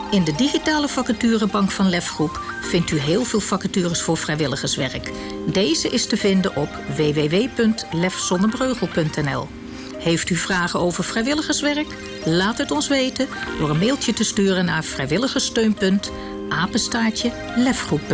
In de digitale vacaturebank van Lefgroep vindt u heel veel vacatures voor vrijwilligerswerk. Deze is te vinden op www.lefzonnebreugel.nl. Heeft u vragen over vrijwilligerswerk? Laat het ons weten door een mailtje te sturen naar vrijwilligerssteun.lefgroep.nl.